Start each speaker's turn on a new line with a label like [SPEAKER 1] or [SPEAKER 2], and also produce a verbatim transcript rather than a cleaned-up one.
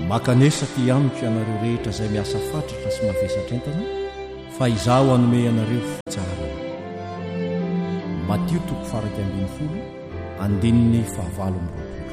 [SPEAKER 1] makanesa ty amiko ianareo rehetra izay miasa fatratra sy mavesatra-entana fa izaho hanome ianareo fitsara. Matio toko faraka ambin'ny folo andininy fahavalo amby roapolo.